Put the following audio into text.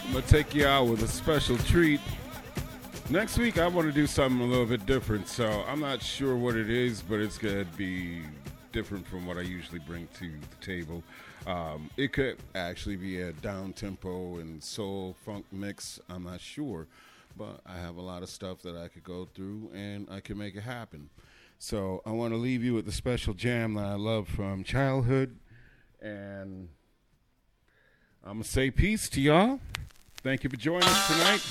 I'm going to take you out with a special treat. Next week, I want to do something a little bit different, so I'm not sure what it is, but it's going to be different from what I usually bring to the table. It could actually be a down-tempo and soul funk mix. I'm not sure, but I have a lot of stuff that I could go through, and I can make it happen. So I want to leave you with a special jam that I love from childhood, and I'm going to say peace to y'all. Thank you for joining us tonight.